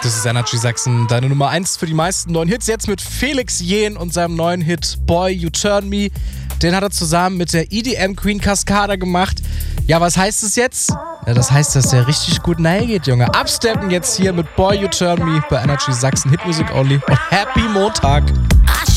Das ist Energy Sachsen, deine Nummer 1 für die meisten neuen Hits. Jetzt mit Felix Jähn und seinem neuen Hit Boy, You Turn Me. Den hat er zusammen mit der EDM Queen Cascada gemacht. Ja, was heißt es jetzt? Ja, das heißt, dass der richtig gut nahe geht, Junge. Absteppen jetzt hier mit Boy, You Turn Me bei Energy Sachsen. Hit Music Only. Und Happy Montag.